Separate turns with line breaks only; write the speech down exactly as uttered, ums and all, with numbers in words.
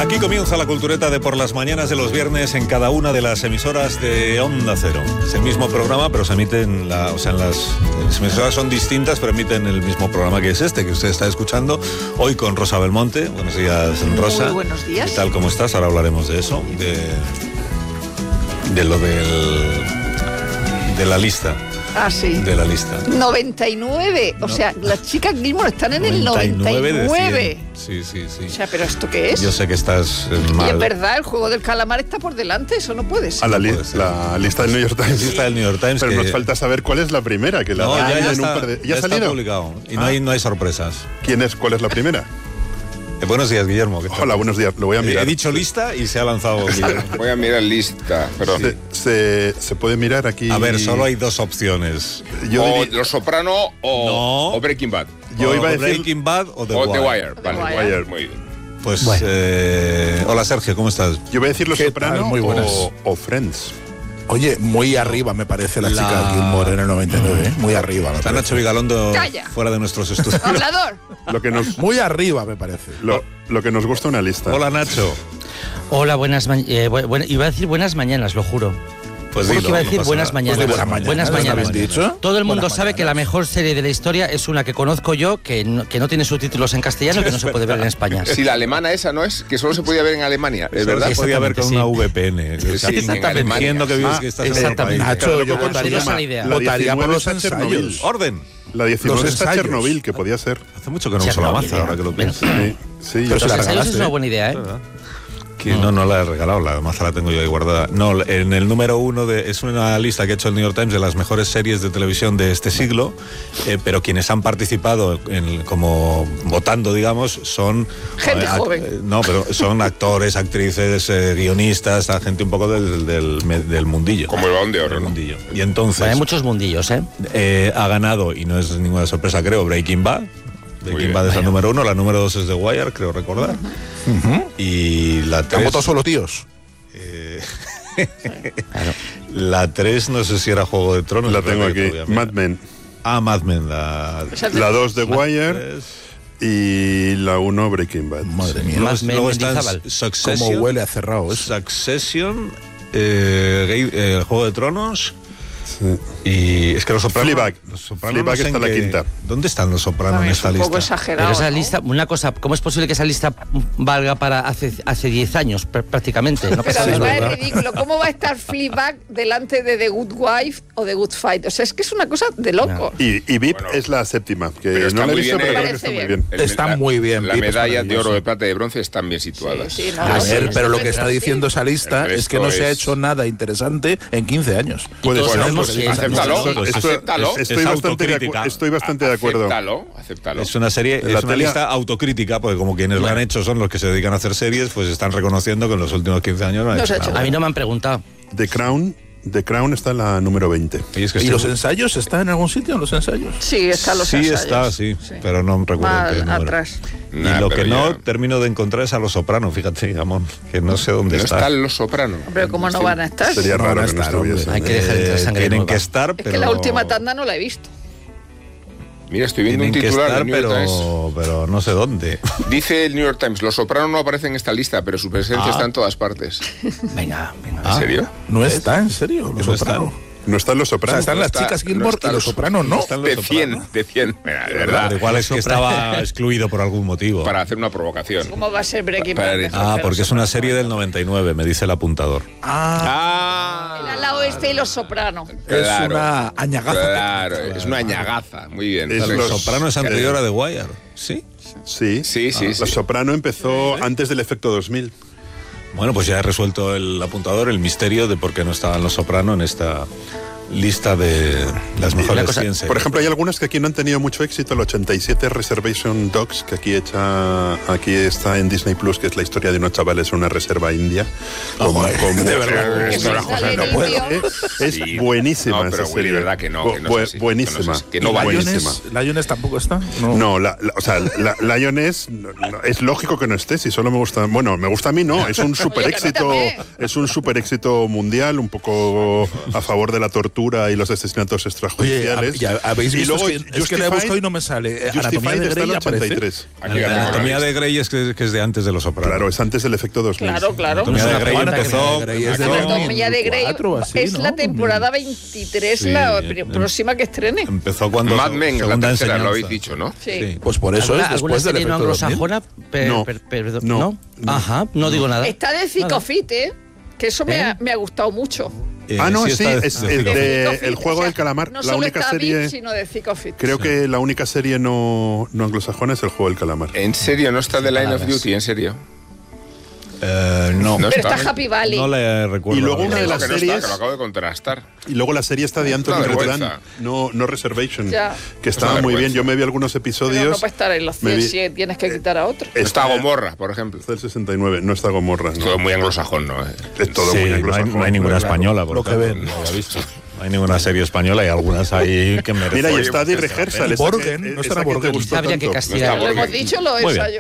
Aquí comienza la cultureta de por las mañanas de los viernes en cada una de las emisoras de Onda Cero. Es el mismo programa, pero se emite en la, o sea, en las, las emisoras son distintas, pero emiten el mismo programa que es este, que usted está escuchando hoy con Rosa Belmonte. Buenos días, Rosa.
Muy buenos días.
¿Qué tal? ¿Cómo estás? Ahora hablaremos de eso, de, de lo del, de la lista.
Ah, sí.
De la lista.
noventa y nueve. O
No.
sea, las chicas Gilmore están en el noventa y nueve.
Sí, sí, sí.
O sea, ¿pero esto qué es?
Yo sé que estás eh, mal.
Y es verdad, el juego del calamar está por delante, eso no puede ser.
A la, li-
puede ser.
la lista del New York Times.
La lista del New York Times.
Pero
que...
nos falta saber cuál es la primera, que la
No,
dan
ya, ya,
en
está,
un par de... ¿Ya,
ya
ha
está
salido?
publicado. Y no,
Ah.
hay, no hay sorpresas.
¿Quién es? ¿Cuál es la primera?
Eh, buenos días, Guillermo. ¿Qué tal?
Hola, buenos días. Lo voy a mirar.
He dicho lista y se ha lanzado Guillermo.
Voy a mirar lista, perdón.
Se, se, se puede mirar aquí.
A ver, solo hay dos opciones.
Yo,
o
diría-
Los Soprano o,
No.
o Breaking Bad.
yo
O
iba a decir.
Breaking Bad o The
o
Wire.
The Wire.
The
Vale,
Wire.
Wire. Muy bien.
Pues,
Bueno.
eh, hola Sergio, ¿cómo estás?
Yo voy a decir Los
¿Qué
Soprano
tal? Muy buenas.
o, o Friends.
Oye, muy arriba me parece la,
La-
chica Gilmore en el noventa y nueve, ¿eh? Muy arriba me
Está
parece.
Nacho Vigalondo
Calla.
fuera de nuestros estudios.
Hablador.
Lo que nos,
Muy arriba me parece.
lo, lo que nos gusta una lista.
Hola Nacho.
Hola, buenas ma- eh, bu- bu- iba a decir buenas mañanas, lo juro.
Pues
Juro
dilo,
que iba a
no
decir
pasa
buenas
nada.
mañanas.
Pues de buenas mañanas,
Buenas
¿no
mañanas.
habéis dicho?
Todo el mundo
Buenas
sabe que la
mañanas.
mejor serie de la historia es una que conozco yo, que no, que no tiene subtítulos en castellano y que no se puede ver en España.
Si la alemana esa no es, que solo se podía ver en Alemania, ¿es
Solo
verdad?
se podía ver con
Exactamente,
una V P N.
Sí,
O sea,
sí,
exactamente.
en Alemania.
Entiendo que vives
Ah,
que estás en otro
exactamente.
país.
Nacho, yo
Pero
votaría,
esa es la idea.
La
votaría por
diecinueve
los
está
ensayos.
Chernobyl.
Orden.
La diecinueve
Los
está
ensayos.
Chernobyl, que podía ser.
Hace mucho que no uso la maza, ahora que lo pienso.
Sí, sí.
Pero se
Los
la
ensayos
regalaste,
es una
¿eh?
buena idea, ¿eh?
Que no, no la he regalado, la maza la tengo yo ahí guardada. No, en el número uno de, es una lista que ha hecho el New York Times de las mejores series de televisión de este siglo, eh, pero quienes han participado en, como votando, digamos, son
Gente
eh, act-
joven.
eh, no, pero son actores, actrices, eh, guionistas, la gente un poco del, del, me- del mundillo.
Como el Balón de Oro,
Del
¿no?
mundillo. Y entonces
Bueno, hay muchos mundillos, ¿eh?
eh, ha ganado, y no es ninguna sorpresa, creo, Breaking Bad. Breaking
bien.
Bad es la número uno, la número dos es The Wire, creo recordar. Y la
¿Han
tres...
votado solo tíos?
La tres no sé si era Juego de Tronos.
La
pero
tengo
que
aquí.
todavía, mira.
Mad Men.
Ah, Mad Men. La,
O sea,
La dos de Wire
tres.
y la uno Breaking Bad.
Madre mía.
Más
Luego, luego está
Mendizábal.
Succession.
Cómo huele a cerrado eso.
Succession, eh, Gay- eh, el Juego de Tronos. Y es que los Sopranos.
Fleabag.
Los Sopranos
Fleabag
no sé
está
en
en la
qué-
quinta.
¿Dónde están los Sopranos en
También es
esta
un poco
lista?
exagerado.
Pero esa
¿no?
lista, una cosa, ¿cómo es posible que esa lista valga para hace hace diez años pr- prácticamente? No
Pero
pasa
además
nada.
es ridículo. ¿Cómo va a estar Fleabag delante de The Good Wife o The Good Fight? O sea, es que es una cosa de loco.
Y, y V I P
Bueno,
es la séptima, que
pero está
no la he
muy
visto,
bien,
pero
eh.
creo que está muy
Parece
bien.
El-
Está
la-
muy bien,
La
Pip, es
medalla de
maravilloso.
oro, de plata y de bronce están bien situadas.
Sí, sí, no,
A
sí,
ver,
sí,
pero
sí,
lo que está
sí.
diciendo esa lista
El
es que no
resto
se ha
es-
hecho nada interesante en quince años.
Puede
todos
ser.
sabemos
Pues
que es-
Acéptalo,
Pues
esto-
acéptalo.
es-
Estoy bastante, de,
autocrítica.
acu- estoy bastante de acuerdo.
Acéptalo, acéptalo.
Es una serie,
En la
es una
tele-
lista autocrítica, porque como quienes la han hecho son los que se dedican a hacer series, pues están reconociendo que en los últimos quince años no han
No
hecho
se ha hecho
nada.
A mí no me han preguntado.
The Crown, The Crown está en la número veinte.
Y es que
¿Y
este-
los ensayos están en algún sitio, los ensayos?
Sí, están los
sí
ensayos.
está, sí,
Sí.
pero no recuerdo
Más
en qué número.
atrás.
Y
Nah,
lo que
pero
no
ya-
termino de encontrar es a Los Sopranos, fíjate, Gamón, que no sé dónde
No
está.
están Los Soprano.
Pero ¿cómo no van a estar?
Sería
No,
raro
no
que no
está, hombre.
estuviese.
Hay que dejar entrar
Eh,
sangre
tienen
nueva.
que estar,
Es
pero
que la última tanda no la he visto.
Mira, estoy viendo
tienen
un
que
titular
estar,
del New York Times.
pero, pero no sé dónde.
Dice el New York Times, Los Soprano no aparecen en esta lista, pero su presencia
Ah.
está en todas partes.
Venga, venga.
¿En serio?
No está, en serio, los
No
Soprano.
No están Los
O sea,
Sopranos.
están
No
las
está-
chicas
no
Gilmore
está
y los
los-
Sopranos, ¿no?
están los
De cien,
Sopranos.
de cien. Mira, de
Pero
verdad.
igual es que estaba excluido por algún motivo.
Para hacer una provocación.
¿Cómo va a ser Breaking Bad?
Para-
mejor
Ah,
que
porque
Los
es una
Sopranos?
serie del noventa y nueve, me dice el apuntador.
Ah,
El
Ah.
ala oeste y Los Sopranos.
es
Claro.
una añagaza.
Claro, es una añagaza. Muy bien.
Es
Vale.
los-
Soprano es anterior a The Wire, ¿sí?
Sí.
Sí, sí,
Ah,
sí.
Los Soprano empezó antes del efecto dos mil.
Bueno, pues ya he resuelto el apuntador, el misterio de por qué no estaban Los Soprano en esta lista de las mejores
cosa-
cien series.
Por ejemplo, hay algunas que aquí no han tenido mucho éxito. El ochenta y siete Reservation Dogs, que aquí hecha, aquí está en Disney Plus, que es la historia de unos chavales en una reserva india. Como- como-
de verdad.
Que
Esto,
me
la cosa
sale
no
el
puedo.
indio.
Eh, Es
Sí.
buenísima
No, pero
esa
Willy,
serie.
verdad que no,
Bu-
que no es
bu-
así,
buenísima.
que no es así, que no va
buenísima.
Lioness, Lioness tampoco está. No.
No, la, la- o sea, la, Lioness no, no, es lógico que no esté, si solo me gusta, bueno, me gusta a mí, no, es un super
Oye, que a mí
éxito,
también.
es un super éxito mundial, un poco a favor de la tortura tortura y los asesinatos
Oye,
extrajudiciales.
ya habéis
Y
visto,
luego
es que, es que la he buscado y no me sale. Eh, Anatomía
Justified
de
está en
Grey
el
aparece.
ochenta y tres.
Aquí
La
la
anatomía
tengo.
de Grey es que, que es de antes de Los Sopranos.
Claro, es antes del efecto dos mil.
Claro, claro.
Anatomía de Grey
Anatomía de
empezó...
Grey es de
empezó-
dos mil.
Anatomía de Grey
cuatro o así,
es
¿no?
la temporada veintitrés,
Sí,
la
em-
pr- próxima que estrene.
Empezó cuando...
Mad Men, la
segunda
tercera, lo
enseñanza.
habéis dicho, ¿no?
Sí.
Sí.
Pues por eso
¿Alguna,
es
alguna
después del
serie no
efecto dos mil.
anglosajona? Per-
No.
per- perdón,
No.
¿no?
No.
Ajá, no digo nada.
Está de Cicofit, ¿eh? Que eso me,
¿Eh?
ha, me ha gustado mucho.
Eh,
Ah, no, sí,
está
es
de-
el
de-
de
Cicofit,
El juego
o sea,
del calamar.
No
La
solo
única
está
serie...
V I P, sino de Cicofit.
Creo que la única serie no, no anglosajona es El juego del calamar.
¿En serio no está The Line of
Palabras.
Duty? ¿En serio?
Eh, no.
No
Pero
está.
está Happy Valley.
No le recuerdo.
Y luego
la
una de
verdad.
las
que no
series-
está, que lo acabo de contrastar.
Y luego la serie está de Anthony
Una
Reddan,
vergüenza.
no, no Reservation,
Ya.
que estaba
una
muy bien.
vergüenza.
Yo me vi algunos
Pero
episodios.
no puede estar en los
me
cien
vi-
si tienes que quitar a otro.
Está Gomorra, por ejemplo.
Es del sesenta y nueve, no está Gomorra.
Todo
No.
muy anglosajón, ¿no? Eh.
Es todo
Sí,
muy
no hay,
anglosajón.
no hay ninguna
claro,
española, por
lo que
ejemplo,
ven.
no había visto. No hay ninguna serie española, hay algunas ahí que merecen.
Mira, y
Oye,
está
pues
de
esta
rehearsal.
Y
esa
Borgen,
que-
no
esa
estará
que te
Borgen.
gustó
Habría que
tanto.
castigar.
Lo hemos dicho, lo
Muy
esa
bien.